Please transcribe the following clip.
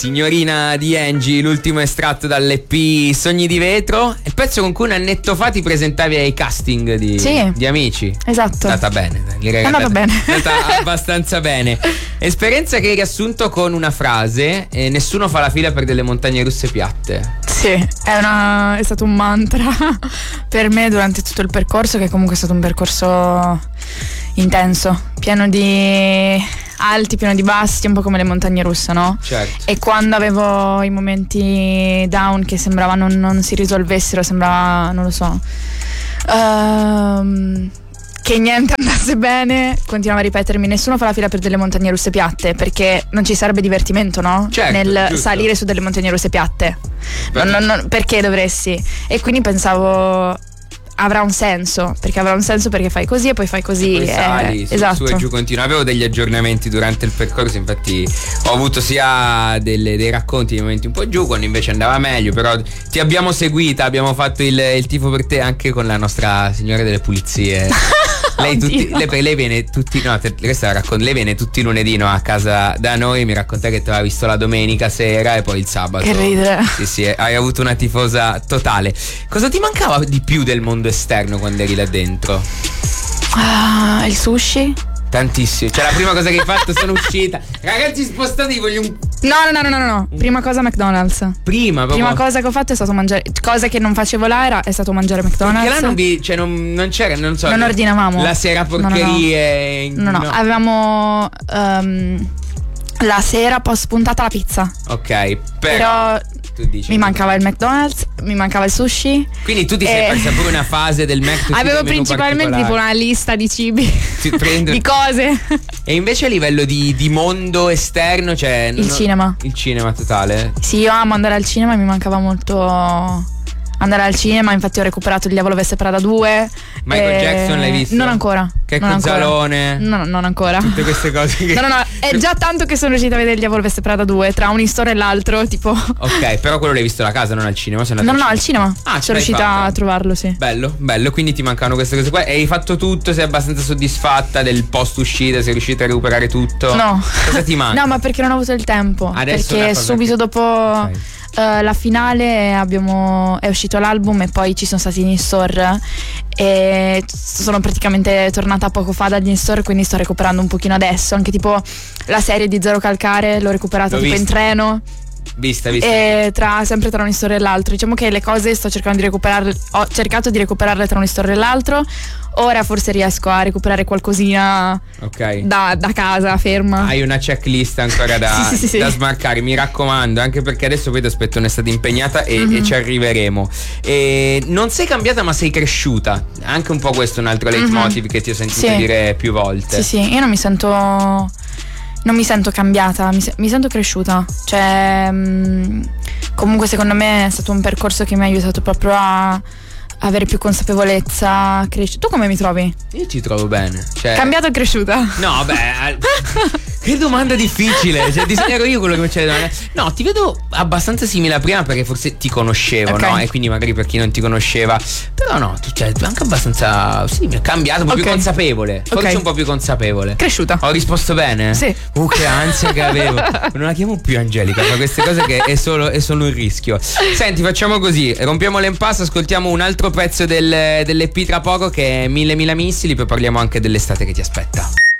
Signorina di Angie, l'ultimo estratto dall'EP Sogni di Vetro, il pezzo con cui un annetto fa ti presentavi ai casting di Amici. Esatto. È andata bene, è andata bene. È andata abbastanza bene. Esperienza che hai riassunto con una frase: nessuno fa la fila per delle montagne russe piatte. Sì, è stato un mantra per me durante tutto il percorso, che comunque è stato un percorso intenso, pieno di alti, pieno di bassi, un po' come le montagne russe, no? Certo. E quando avevo i momenti down che sembrava non si risolvessero, sembrava, non lo so, che niente andasse bene, continuavo a ripetermi: nessuno fa la fila per delle montagne russe piatte, perché non ci sarebbe divertimento, no? Certo, nel giusto. salire su delle montagne russe piatte. Perché dovresti? E quindi pensavo avrà un senso perché fai così e poi fai così, poi sali esatto. su e giù continua. Avevo degli aggiornamenti durante il percorso, infatti ho avuto sia dei racconti di momenti un po' giù, quando invece andava meglio. Però ti abbiamo seguita, abbiamo fatto il tifo per te anche con la nostra signora delle pulizie. Lei viene tutti, no, questo racconto, lei viene tutti i lunedì, no, a casa da noi, mi racconta che ti aveva visto la domenica sera e poi il sabato. Che ridere. Sì, hai avuto una tifosa totale. Cosa ti mancava di più del mondo esterno quando eri là dentro? Il sushi. Tantissimo. Cioè, la prima cosa che hai fatto, sono uscita. Ragazzi, spostatevi, voglio un. No. Prima cosa McDonald's. Prima cosa che ho fatto è stato mangiare. Cosa che non facevo là è stato mangiare McDonald's. Perché là non c'era, non so. Non ordinavamo. La sera porcherie. No. Avevamo la sera post puntata la pizza. Ok, però tu dici, mi mancava il McDonald's, mi mancava il sushi. Quindi tu ti sei persa pure una fase del Mac. Avevo principalmente tipo una lista di cibi, di cose. E invece a livello di mondo esterno, cioè il cinema. Il cinema totale. Sì, io amo andare al cinema, mi mancava molto andare al cinema. Infatti ho recuperato Il Diavolo Veste Prada 2. Michael Jackson l'hai visto? Non ancora. Che Cozzalone? No, non ancora. Tutte queste cose che... No, è già tanto che sono riuscita a vedere Il Diavolo Veste Prada 2 tra un istore e l'altro, tipo. Ok, però quello l'hai visto alla casa, non al cinema? No, al cinema. Sono riuscita a trovarlo, sì. Bello, quindi ti mancavano queste cose qua. E hai fatto tutto, sei abbastanza soddisfatta del post uscita, sei riuscita a recuperare tutto? No. Cosa ti manca? No, ma perché non ho avuto il tempo. Adesso perché subito dopo la finale è uscito l'album e poi ci sono stati in store e sono praticamente tornata poco fa dagli in-store, quindi sto recuperando un pochino adesso. Anche tipo la serie di Zero Calcare l'ho recuperata tipo in treno. Vista. E sempre tra un in-store e l'altro. Diciamo che le cose sto cercando di recuperarle. Ho cercato di recuperarle tra un in-store e l'altro. Ora forse riesco a recuperare qualcosina da casa ferma. Hai una checklist ancora da smarcare, mi raccomando, anche perché adesso poi ti aspetto un'estate impegnata e ci arriveremo. E non sei cambiata ma sei cresciuta. Anche un po' questo è un altro leitmotiv che ti ho sentito dire più volte. Sì, io non mi sento cambiata, mi sento cresciuta. Cioè, comunque secondo me è stato un percorso che mi ha aiutato proprio a avere più consapevolezza, Tu come mi trovi? Io ti trovo bene. Cioè... Cambiata o cresciuta? No, che domanda difficile. Cioè, ero io quello che mi c'è da domandare. No, ti vedo abbastanza simile a prima perché forse ti conoscevo, no? E quindi magari per chi non ti conosceva. Però no, tu anche abbastanza. Sì, mi è cambiato, un po' più consapevole. Forse un po' più consapevole. Cresciuta. Ho risposto bene? Sì. Che ansia che avevo. Non la chiamo più Angelica, fa queste cose che è solo un rischio. Senti, facciamo così: rompiamo l'impasse, ascoltiamo un altro pezzo dell'EP tra poco che è Mille Mila Missili, poi parliamo anche dell'estate che ti aspetta.